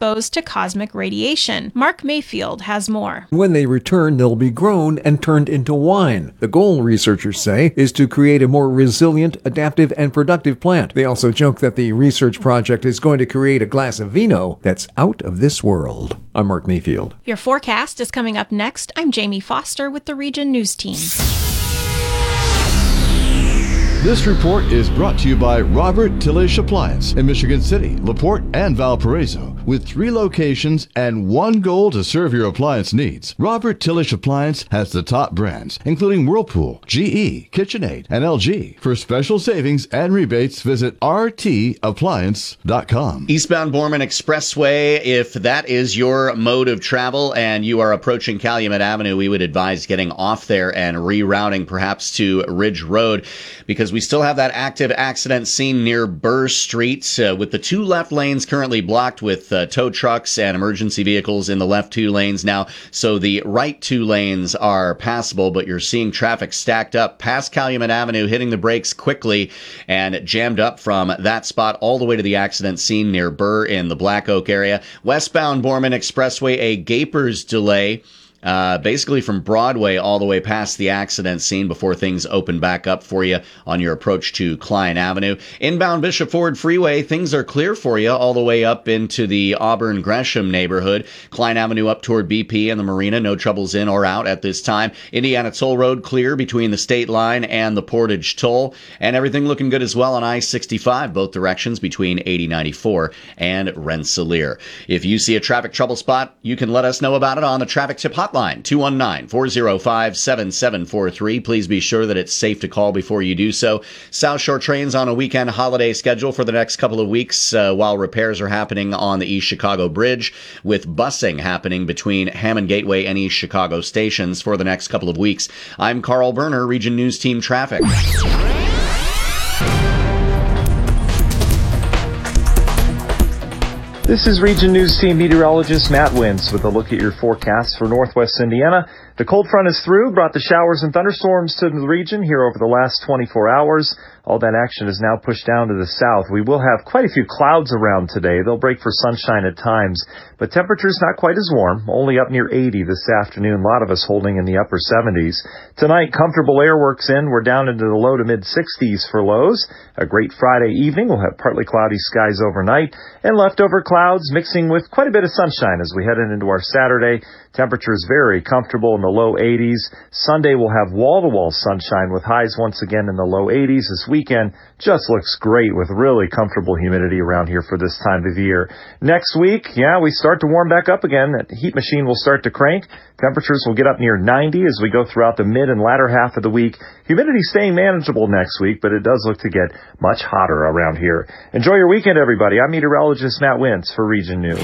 exposed to cosmic radiation. Mark Mayfield has more. When they return, they'll be grown and turned into wine. The goal, researchers say, is to create a more resilient, adaptive, and productive plant. They also joke that the research project is going to create a glass of vino that's out of this world. I'm Mark Mayfield. Your forecast is coming up next. I'm Jamie Foster with the Region News Team. This report is brought to you by Robert Tillish Appliance in Michigan City, LaPorte, and Valparaiso. With 3 locations and one goal to serve your appliance needs, Robert Tillish Appliance has the top brands, including Whirlpool, GE, KitchenAid, and LG. For special savings and rebates, visit rtappliance.com. Eastbound Borman Expressway, if that is your mode of travel and you are approaching Calumet Avenue, we would advise getting off there and rerouting perhaps to Ridge Road, because we still have that active accident scene near Burr Street with the 2 left lanes currently blocked with tow trucks and emergency vehicles in the left 2 lanes now. So the right 2 lanes are passable, but you're seeing traffic stacked up past Calumet Avenue, hitting the brakes quickly and jammed up from that spot all the way to the accident scene near Burr in the Black Oak area. Westbound Borman Expressway, a Gapers delay. Basically from Broadway all the way past the accident scene before things open back up for you on your approach to Klein Avenue. Inbound Bishop Ford Freeway, things are clear for you all the way up into the Auburn Gresham neighborhood. Klein Avenue up toward BP and the Marina, no troubles in or out at this time. Indiana Toll Road clear between the state line and the Portage Toll, and everything looking good as well on I-65, both directions between 8094 and Rensselaer. If you see a traffic trouble spot, you can let us know about it on the Traffic Tip Hotline. 219-405-7743. Please be sure that it's safe to call before you do so. South Shore trains on a weekend holiday schedule for the next couple of weeks while repairs are happening on the East Chicago Bridge, with busing happening between Hammond Gateway and East Chicago stations for the next couple of weeks. I'm Carl Berner, Region News Team Traffic. This is Region News Team meteorologist Matt Wintz with a look at your forecast for northwest Indiana. The cold front is through, brought the showers and thunderstorms to the region here over the last 24 hours. All that action is now pushed down to the south. We will have quite a few clouds around today. They'll break for sunshine at times, but temperatures not quite as warm, only up near 80 this afternoon. A lot of us holding in the upper 70s. Tonight, comfortable air works in. We're down into the low to mid 60s for lows. A great Friday evening. We'll have partly cloudy skies overnight and leftover clouds mixing with quite a bit of sunshine as we head into our Saturday. Temperatures very comfortable in the low 80s. Sunday we'll have wall-to-wall sunshine with highs once again in the low 80s. This weekend just looks great with really comfortable humidity around here for this time of the year. Next week, we start to warm back up again. That heat machine will start to crank. Temperatures will get up near 90 as we go throughout the mid and latter half of the week. Humidity staying manageable next week, but it does look to get much hotter around here. Enjoy your weekend, everybody. I'm meteorologist Matt Wintz for Region News.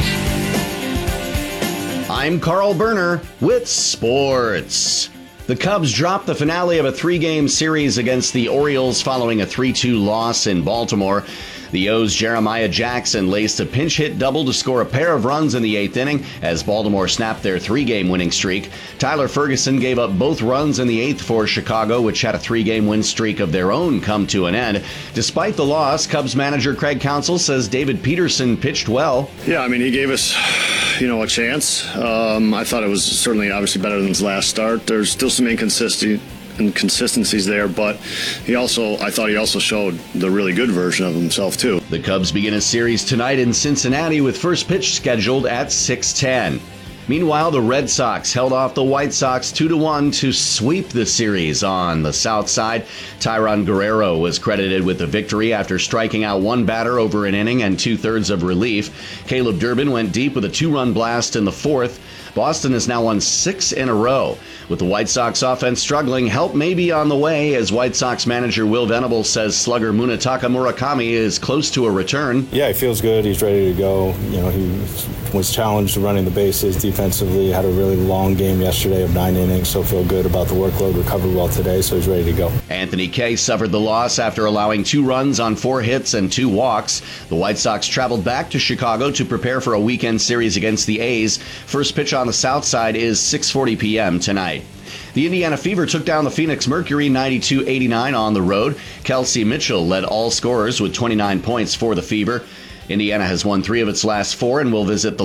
I'm Carl Berner with sports. The Cubs dropped the finale of a 3-game series against the Orioles following a 3-2 loss in Baltimore. The O's' Jeremiah Jackson laced a pinch hit double to score a pair of runs in the 8th inning as Baltimore snapped their 3-game winning streak. Tyler Ferguson gave up both runs in the 8th for Chicago, which had a 3-game win streak of their own come to an end. Despite the loss, Cubs manager Craig Counsell says David Peterson pitched well. Yeah, he gave us, a chance. I thought it was certainly obviously better than his last start. There's still some inconsistencies there, but I thought he also showed the really good version of himself too. The Cubs begin a series tonight in Cincinnati with first pitch scheduled at 6:10. Meanwhile, the Red Sox held off the White Sox 2-1 to sweep the series on the south side. Tyron Guerrero was credited with the victory after striking out one batter over an inning and 2/3 of relief. Caleb Durbin went deep with a 2-run blast in the 4th. Boston has now won 6 in a row. With the White Sox offense struggling, help may be on the way as White Sox manager Will Venable says slugger Munetaka Murakami is close to a return. Yeah, he feels good. He's ready to go. He was challenged running the bases defensively, had a really long game yesterday of 9 innings, so feel good about the workload, recovered well today, so he's ready to go. Anthony Kay suffered the loss after allowing 2 runs on 4 hits and 2 walks. The White Sox traveled back to Chicago to prepare for a weekend series against the A's. First pitch on the south side is 6:40 p.m. tonight. The Indiana Fever took down the Phoenix Mercury 92-89 on the road. Kelsey Mitchell led all scorers with 29 points for the Fever. Indiana has won 3 of its last 4 and will visit the